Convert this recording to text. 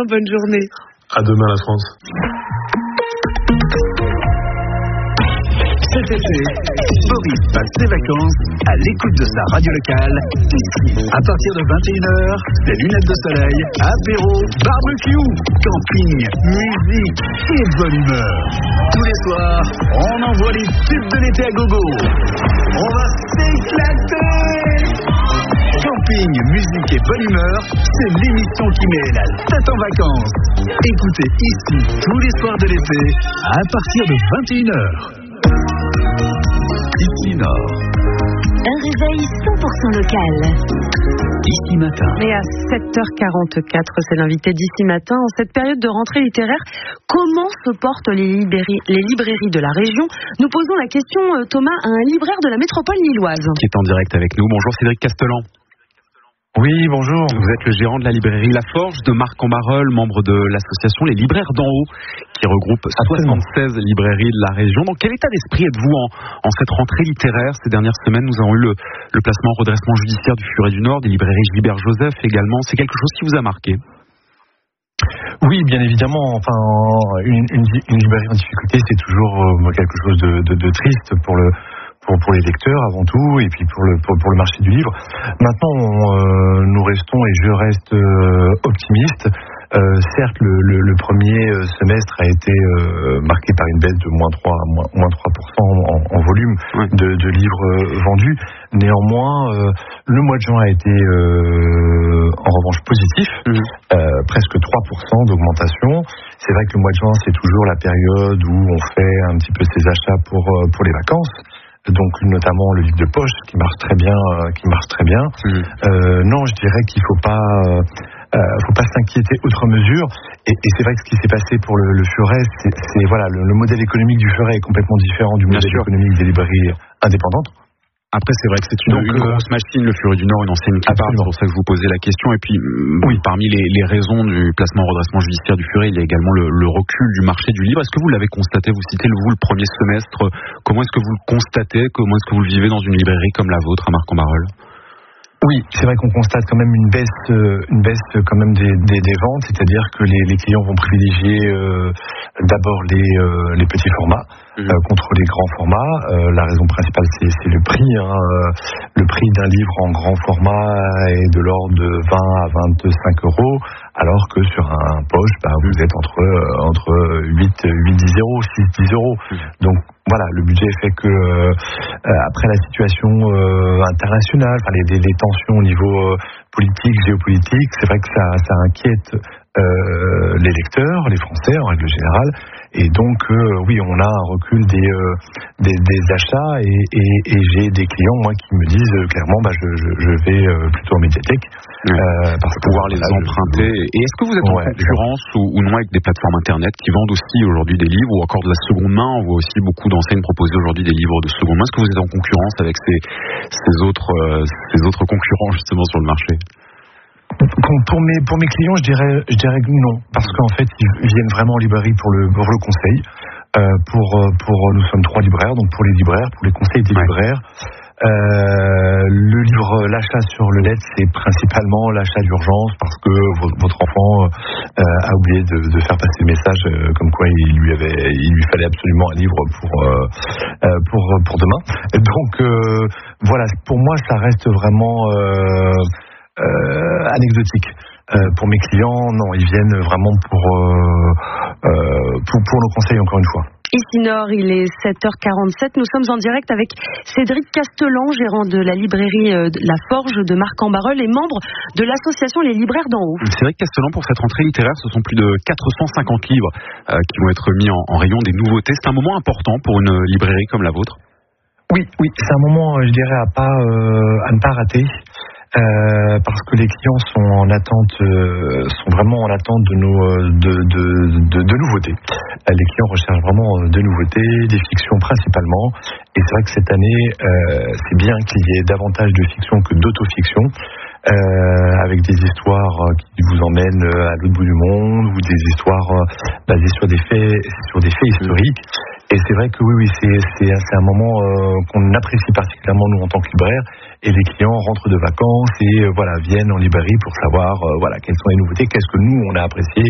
demain, bonne journée. À demain la France. Cet été, Boris passe ses vacances à l'écoute de sa radio locale, ici. À partir de 21h, c'est lunettes de soleil, apéro, barbecue, camping, musique et bonne humeur. Tous les soirs, on envoie les tubes de l'été à gogo. On va s'éclater. Camping, musique et bonne humeur, c'est l'émission qui met la tête en vacances. Écoutez ici tous les soirs de l'été à partir de 21h. Ici Nord. Un réveil 100% local. Ici Matin. Et à 7h44, c'est l'invité d'Ici Matin. En cette période de rentrée littéraire, comment se portent les librairies de la région? Nous posons la question, Thomas, à un libraire de la métropole lilloise. Qui est en direct avec nous. Bonjour Cédric Castellan. Oui, bonjour. Vous êtes le gérant de la librairie La Forge de Marc-en-Barœul, membre de l'association Les Libraires d'en haut, qui regroupe 76 librairies de la région. Dans quel état d'esprit êtes-vous en cette rentrée littéraire? Ces dernières semaines, nous avons eu le placement en redressement judiciaire du Furet du Nord, des librairies Gilbert Joseph également. C'est quelque chose qui vous a marqué? Oui, bien évidemment. Enfin, une librairie en difficulté, c'est toujours quelque chose de triste pour les lecteurs avant tout, et puis pour le marché du livre. Maintenant, nous restons, et je reste optimiste. Certes, le premier semestre a été marqué par une baisse de moins 3% en volume de livres vendus. Néanmoins, le mois de juin a été en revanche positif, presque 3% d'augmentation. C'est vrai que le mois de juin, c'est toujours la période où on fait un petit peu ses achats pour les vacances. Donc notamment le livre de poche qui marche très bien. Non, je dirais qu'il faut pas s'inquiéter outre mesure. Et c'est vrai que ce qui s'est passé pour le Furet, c'est voilà, le modèle économique du Furet est complètement différent du modèle économique des librairies indépendantes. Après, c'est vrai que c'est une grosse machine, le Furet du Nord, une enseigne qui part, c'est pour ça que je vous posais la question. Et puis, parmi les raisons du placement en redressement judiciaire du Furet, il y a également le recul du marché du livre. Est-ce que vous l'avez constaté? Vous citez le premier semestre. Comment est-ce que vous le constatez? Comment est-ce que vous le vivez dans une librairie comme la vôtre à Marc-en-Barœul? Oui, c'est vrai qu'on constate quand même une baisse quand même des ventes, c'est-à-dire que les clients vont privilégier d'abord les petits formats contre les grands formats. La raison principale, c'est le prix. Le prix d'un livre en grand format est de l'ordre de 20 à 25 euros, alors que sur un poche, vous êtes entre 8, 10 euros, 6, 10 euros. Donc voilà, le budget fait que après la situation internationale, enfin les tensions au niveau politique, géopolitique, c'est vrai que ça inquiète les lecteurs, les Français en règle générale, et donc oui, on a un recul des achats, et j'ai des clients moi qui me disent clairement je vais plutôt en médiathèque pour pouvoir les emprunter. Et est-ce que vous êtes en concurrence ou non avec des plateformes internet qui vendent aussi aujourd'hui des livres, ou encore de la seconde main? On voit aussi beaucoup d'enseignes proposer aujourd'hui des livres de seconde main. Est-ce que vous êtes en concurrence avec ces autres concurrents justement sur le marché? Pour mes clients, je dirais que non, parce qu'en fait ils viennent vraiment en librairie pour le conseil. Nous sommes 3 libraires, donc pour les libraires, pour les conseils des libraires. L'achat sur le net, c'est principalement l'achat d'urgence, parce que votre enfant a oublié de faire passer le message comme quoi il lui fallait absolument un livre pour demain. Donc voilà, pour moi ça reste vraiment anecdotique. Pour mes clients, non, ils viennent vraiment pour nos conseils, encore une fois. Ici Nord, il est 7h47. Nous sommes en direct avec Cédric Castellan, gérant de la librairie La Forge de Marc-en-Barœul et membre de l'association Les Libraires d'en haut. Cédric Castellan, pour cette rentrée littéraire, ce sont plus de 450 livres qui vont être mis en rayon des nouveautés. C'est un moment important pour une librairie comme la vôtre? Oui, c'est un moment, je dirais, à ne pas rater. Parce que les clients sont vraiment en attente de nouveautés. Les clients recherchent vraiment de nouveautés, des fictions principalement. Et c'est vrai que cette année, c'est bien qu'il y ait davantage de fiction que d'autofiction, avec des histoires qui vous emmènent à l'autre bout du monde, ou des histoires basées sur des faits historiques. Et c'est vrai que oui, c'est un moment qu'on apprécie particulièrement nous en tant que libraires. Et les clients rentrent de vacances et viennent en librairie pour savoir quelles sont les nouveautés, qu'est-ce que nous on a apprécié